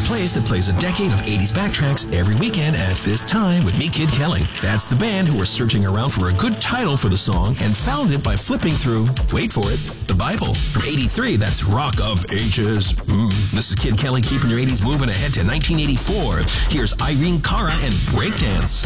place that plays a decade of 80s backtracks every weekend at this time with me, Kid Kelly. That's the band who were searching around for a good title for the song and found it by flipping through, wait for it, the Bible. From 83, that's Rock of Ages. This is Kid Kelly keeping your 80s moving ahead to 1984. Here's Irene Cara and Breakdance.